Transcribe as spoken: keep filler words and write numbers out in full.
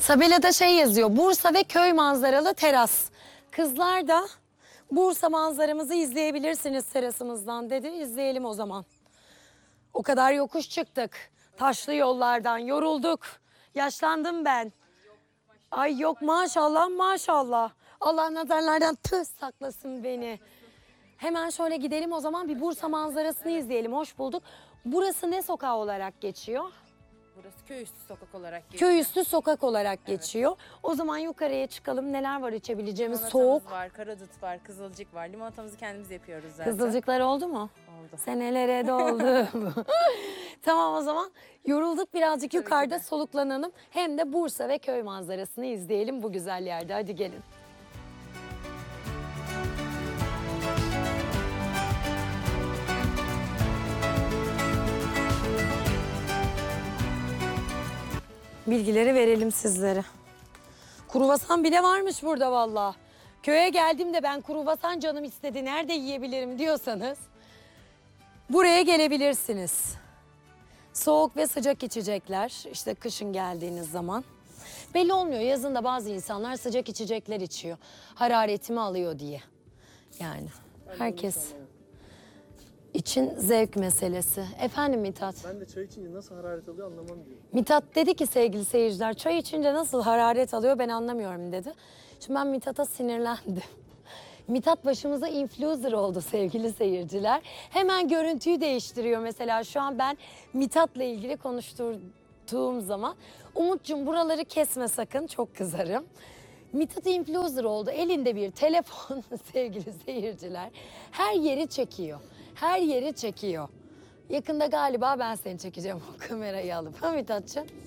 Tabelada şey yazıyor, Bursa ve köy manzaralı teras. Kızlar da Bursa manzaramızı izleyebilirsiniz terasımızdan dedi. İzleyelim o zaman. O kadar yokuş çıktık. Taşlı yollardan yorulduk. Yaşlandım ben. Ay yok maşallah maşallah. Allah nazarlardan tüh saklasın beni. Hemen şöyle gidelim o zaman bir Bursa manzarasını izleyelim. Hoş bulduk. Burası ne sokağı olarak geçiyor? Burası köy üstü sokak olarak geçiyor. Köy üstü sokak olarak geçiyor. O zaman yukarıya çıkalım. Neler var içebileceğimiz? Limonatamız Soğuk. var, karadut var, kızılcık var. Limonatamızı kendimiz yapıyoruz zaten. Kızılcıklar oldu mu? Oldu. Senelere doldu. Tamam o zaman yorulduk birazcık Tabii yukarıda ki de. soluklanalım. Hem de Bursa ve köy manzarasını izleyelim bu güzel yerde. Hadi gelin. Bilgileri verelim sizlere. Kruvasan bile varmış burada vallahi. Köye geldim de ben kruvasan canım istedi. Nerede yiyebilirim diyorsanız buraya gelebilirsiniz. Soğuk ve sıcak içecekler işte kışın geldiğiniz zaman. Belli olmuyor yazın da bazı insanlar sıcak içecekler içiyor. Hararetimi alıyor diye. Yani herkes için zevk meselesi. Efendim Mithat? Ben de çay içince nasıl hararet alıyor anlamam diyorum. Mithat dedi ki sevgili seyirciler çay içince nasıl hararet alıyor ben anlamıyorum dedi. Şimdi ben Mithat'a sinirlendim. Mithat başımıza influencer oldu sevgili seyirciler. Hemen görüntüyü değiştiriyor mesela şu an ben Mithat'la ilgili konuşturduğum zaman. Umut'cum buraları kesme sakın çok kızarım. Mithat influencer oldu elinde bir telefon sevgili seyirciler. Her yeri çekiyor. Her yeri çekiyor. Yakında galiba ben seni çekeceğim o kamerayı alıp. Ha Mithat'cığım?